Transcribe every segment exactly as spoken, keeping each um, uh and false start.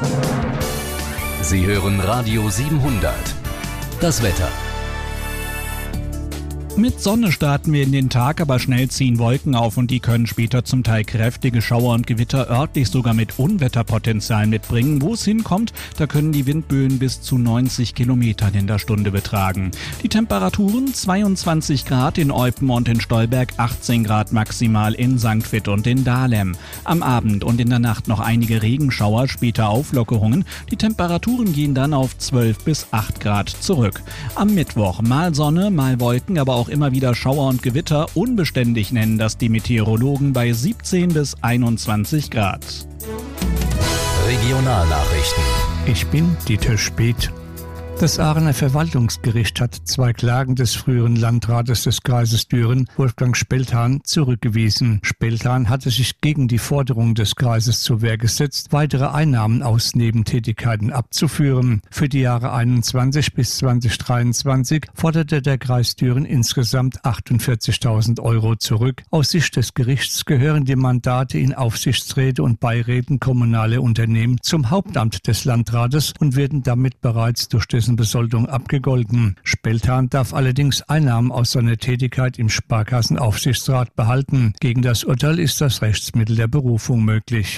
Sie hören Radio siebenhundert. Das Wetter. Mit Sonne starten wir in den Tag, aber schnell ziehen Wolken auf und die können später zum Teil kräftige Schauer und Gewitter örtlich sogar mit Unwetterpotenzial mitbringen. Wo es hinkommt, da können die Windböen bis zu neunzig Kilometern in der Stunde betragen. Die Temperaturen zweiundzwanzig Grad in Eupen und in Stolberg, achtzehn Grad maximal in Sankt Vith und in Dahlem. Am Abend und in der Nacht noch einige Regenschauer, später Auflockerungen. Die Temperaturen gehen dann auf zwölf bis acht Grad zurück. Am Mittwoch mal Sonne, mal Wolken, aber auch immer wieder Schauer und Gewitter. Unbeständig nennen das die Meteorologen bei siebzehn bis einundzwanzig Grad. Regionalnachrichten. Ich bin Dieter Speth. Das Aachener Verwaltungsgericht hat zwei Klagen des früheren Landrates des Kreises Düren, Wolfgang Speltan, zurückgewiesen. Speltan hatte sich gegen die Forderung des Kreises zur Wehr gesetzt, weitere Einnahmen aus Nebentätigkeiten abzuführen. Für die Jahre einundzwanzig bis zweitausenddreiundzwanzig forderte der Kreis Düren insgesamt achtundvierzigtausend Euro zurück. Aus Sicht des Gerichts gehören die Mandate in Aufsichtsräte und Beiräten kommunaler Unternehmen zum Hauptamt des Landrates und werden damit bereits durch dessen Besoldung abgegolten. Speltan darf allerdings Einnahmen aus seiner Tätigkeit im Sparkassenaufsichtsrat behalten. Gegen das Urteil ist das Rechtsmittel der Berufung möglich.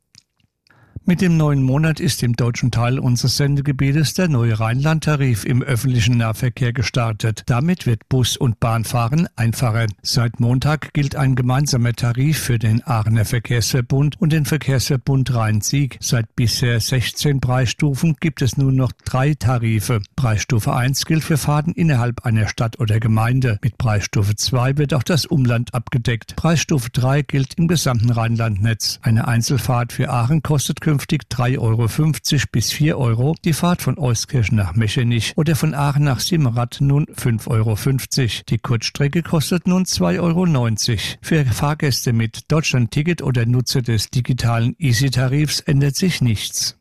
Mit dem neuen Monat ist im deutschen Teil unseres Sendegebietes der neue Rheinland-Tarif im öffentlichen Nahverkehr gestartet. Damit wird Bus- und Bahnfahren einfacher. Seit Montag gilt ein gemeinsamer Tarif für den Aachener Verkehrsverbund und den Verkehrsverbund Rhein-Sieg. Seit bisher sechzehn Preisstufen gibt es nun noch drei Tarife. Preisstufe eins gilt für Fahrten innerhalb einer Stadt oder Gemeinde. Mit Preisstufe zwei wird auch das Umland abgedeckt. Preisstufe drei gilt im gesamten Rheinlandnetz. Eine Einzelfahrt für Aachen kostet künftig drei Euro fünfzig bis vier Euro, die Fahrt von Euskirchen nach Mechenich oder von Aachen nach Simmerath nun fünf Euro fünfzig. Die Kurzstrecke kostet nun zwei Euro neunzig. Für Fahrgäste mit Deutschland-Ticket oder Nutzer des digitalen Easy-Tarifs ändert sich nichts.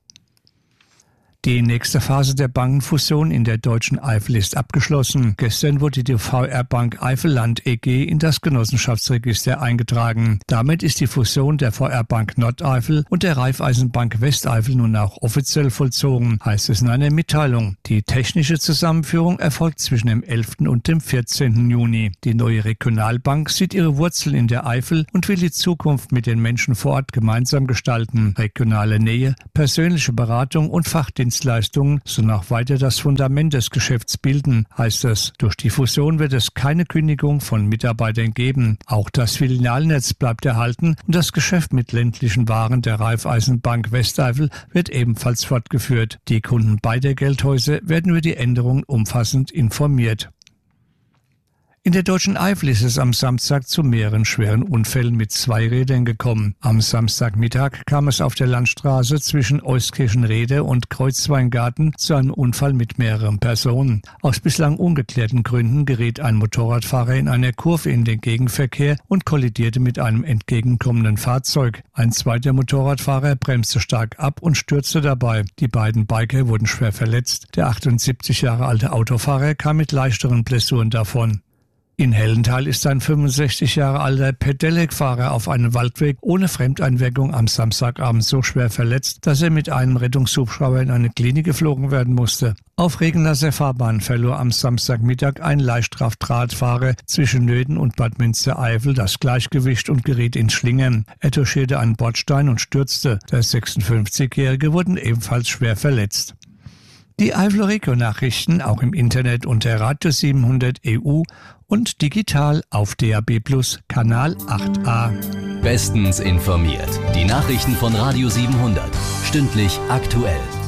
Die nächste Phase der Bankenfusion in der deutschen Eifel ist abgeschlossen. Gestern wurde die V R Bank Eifelland E G in das Genossenschaftsregister eingetragen. Damit ist die Fusion der V R Bank Nordeifel und der Raiffeisenbank Westeifel nun auch offiziell vollzogen, heißt es in einer Mitteilung. Die technische Zusammenführung erfolgt zwischen dem elften und dem vierzehnten Juni. Die neue Regionalbank sieht ihre Wurzeln in der Eifel und will die Zukunft mit den Menschen vor Ort gemeinsam gestalten. Regionale Nähe, persönliche Beratung und Fachdienstleistungen sollen auch weiter das Fundament des Geschäfts bilden, heißt es. Durch die Fusion wird es keine Kündigung von Mitarbeitern geben. Auch das Filialnetz bleibt erhalten und das Geschäft mit ländlichen Waren der Raiffeisenbank Westeifel wird ebenfalls fortgeführt. Die Kunden beider Geldhäuser werden über die Änderungen umfassend informiert. In der deutschen Eifel ist es am Samstag zu mehreren schweren Unfällen mit Zweirädern gekommen. Am Samstagmittag kam es auf der Landstraße zwischen Euskirchen-Rehde und Kreuzweingarten zu einem Unfall mit mehreren Personen. Aus bislang ungeklärten Gründen geriet ein Motorradfahrer in einer Kurve in den Gegenverkehr und kollidierte mit einem entgegenkommenden Fahrzeug. Ein zweiter Motorradfahrer bremste stark ab und stürzte dabei. Die beiden Biker wurden schwer verletzt. Der achtundsiebzig Jahre alte Autofahrer kam mit leichteren Blessuren davon. In Hellenthal ist ein fünfundsechzig Jahre alter Pedelec-Fahrer auf einem Waldweg ohne Fremdeinwirkung am Samstagabend so schwer verletzt, dass er mit einem Rettungshubschrauber in eine Klinik geflogen werden musste. Auf Regennasser Fahrbahn verlor am Samstagmittag ein Leichtkraftradfahrer zwischen Nöthen und Bad Münstereifel das Gleichgewicht und geriet ins Schlingern. Er touchierte einen Bordstein und stürzte. Der sechsundfünfzigjährige wurde ebenfalls schwer verletzt. Die Eifel Region-Nachrichten auch im Internet unter Radio siebenhundert E U und digital auf D A B Plus Kanal acht a. Bestens informiert. Die Nachrichten von Radio siebenhundert. Stündlich aktuell.